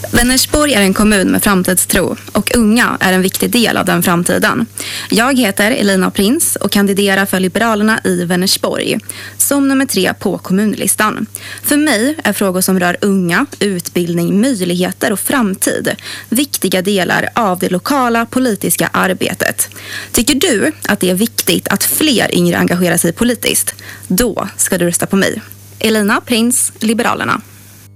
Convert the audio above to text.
Vänersborg är en kommun med framtidstro och unga är en viktig del av den framtiden. Jag heter Elina Prins och kandiderar för Liberalerna i Vänersborg som nummer 3 på kommunlistan. För mig är frågor som rör unga, utbildning, möjligheter och framtid viktiga delar av det lokala politiska arbetet. Tycker du att det är viktigt att fler yngre engagerar sig politiskt? Då ska du rösta på mig. Elina Prins, Liberalerna.